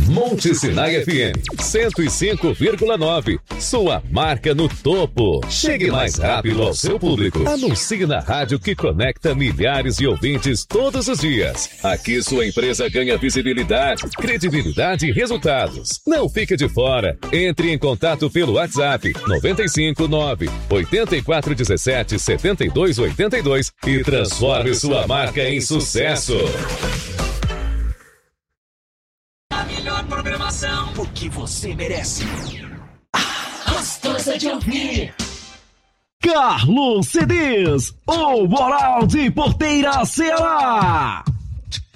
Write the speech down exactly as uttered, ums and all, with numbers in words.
Monte Sinai F M cento e cinco vírgula nove. Sua marca no topo. Chegue mais rápido ao seu público. Anuncie na rádio que conecta milhares de ouvintes todos os dias. Aqui sua empresa ganha visibilidade, credibilidade e resultados. Não fique de fora. Entre em contato pelo WhatsApp nove cinco nove, oito quatro um sete, sete dois oito dois e transforme sua marca em sucesso. A melhor programação, o que você merece. Ah, gostosa de ouvir. Carlos C Ds, o Moral de Porteira Ceará.